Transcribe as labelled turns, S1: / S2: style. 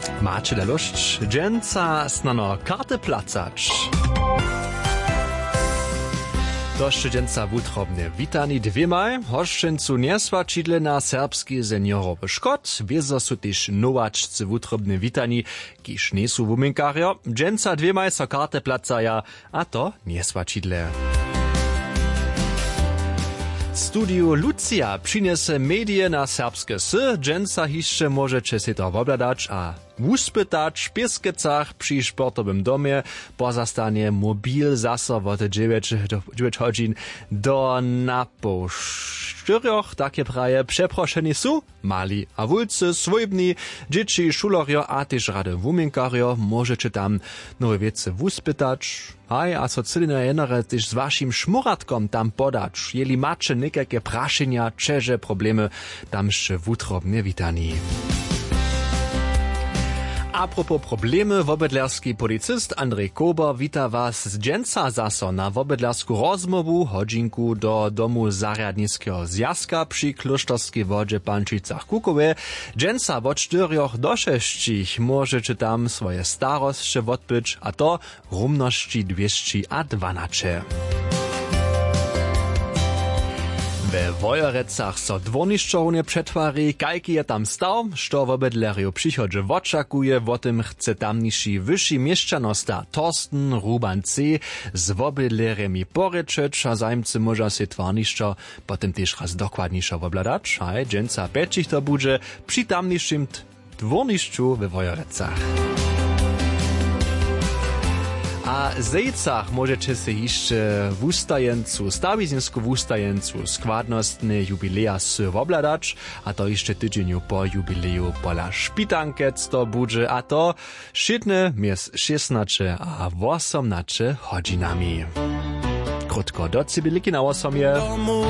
S1: Macie lalość, dżęca snano karty placać. Doszczy dżęca wutrobnie witani dwiemaj, hoszczyncu nieswačidle na serbski seniorowy szkot, wiezo su też nowaczcy wutrobnie witani, kiż nie su wuminkario, dżęca dwiemaj so karty placaja, a to nieswačidle. Studio Lucia przyniesie medie na serbskie sy, dżęca hiszcze możecie się to obladać, a wuspytać w Pieskecach przy sportowym domie pozostanie mobil zaso od 9 godzin do napo 4, takie praje przeproszeni su, mali a wulcy, swojbni, dzieci, szulorio, a też rady wuminkario, możecie tam nowe wiece wuspytać. Hej, a so celina jenere też z waszym szmuratkom tam podać, jeli macie nekakie praszenia, czeże problemy, tamście wutrobnie witani. Apropos problemy, wobydlerski policist Andrzej Kober wita was z dżęca zaso na wobydlersku rozmowu hodźinku do domu zariadnickiego zjazka przy Klosztorskiej wodzie Pančicach Kukowe. Dżęca od 4 do 6 możecie tam swoje starostcze odbyć, a to rumności 212. We Wojerecach so dwornišćovne przetwari, kajki je tam stał, što wobydlerju przychodzie oczakuje, o tym chce tamniši wyższy mieszczanosta Torsten Ruban C. z wobydlerjemi porečeć, a zajmcy może się twarnišćo potem też raz dokładniejszo obladać, a dżęca pečich to bude przy tamnišim dwornišću we Wojerecach. A zejcach możecie się jeszcze w ustajencu, stawizinsku w ustajencu składnostne jubileja sy obladać, a to jeszcze tydzieniu po jubileju pola Szpitankec to budże, a to szydne mies 16 a 18 godzinami. Krótko do cybyliki na osomie.